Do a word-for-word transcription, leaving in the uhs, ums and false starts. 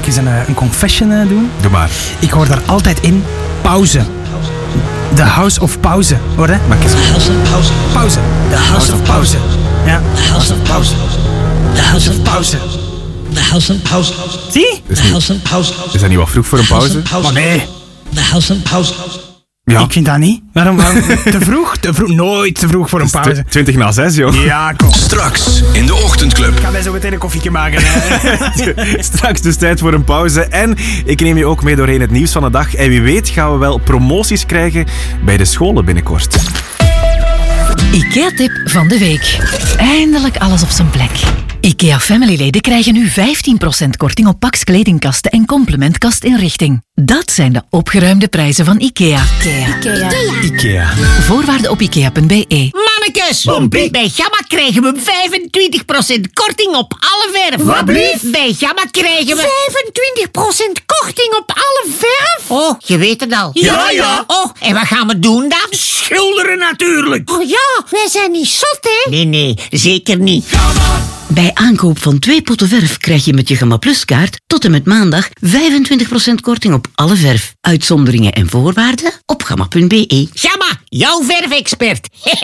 eens een, een confession uh, doen? Doe maar. Ik hoor daar altijd in pauze. The House of Pauze, hoor je? Maak eens. The House of Pauze. Pauze. The House of Pauze. Ja. The House of Pauze. The House of Pauze. The House of Pauze. Zie? The House of Pauze. Is dat niet wat vroeg voor een pauze? Maar nee. The House of Pauze. Ja. Ik vind dat niet. Waarom? waarom te vroeg? Te vroeg? Nooit te vroeg voor een pauze. twintig na zes, joh. Ja, kom. Straks in de Ochtendclub. Gaan wij zo meteen een koffietje maken. Hè? Straks dus tijd voor een pauze. En ik neem je ook mee doorheen het nieuws van de dag. En wie weet gaan we wel promoties krijgen bij de scholen binnenkort. IKEA-tip van de week. Eindelijk alles op zijn plek. IKEA Family-leden krijgen nu vijftien procent korting op Pax kledingkasten en complementkastinrichting. Dat zijn de opgeruimde prijzen van IKEA. IKEA. IKEA. IKEA. Voorwaarden op ikea punt be. Mannekes, bij Gamma krijgen we vijfentwintig procent korting op alle verf. Wat blieft? Bij Gamma krijgen we vijfentwintig procent korting op alle verf. Oh, je weet het al. Ja, ja. Oh, en wat gaan we doen dan? Schilderen natuurlijk. Oh ja, wij zijn niet zot, hè? Nee, nee, zeker niet. Bij aankoop van twee potten verf krijg je met je Gamma Plus kaart tot en met maandag vijfentwintig procent korting op alle verf. Uitzonderingen en voorwaarden op gamma punt be. Gamma, jouw verfexpert.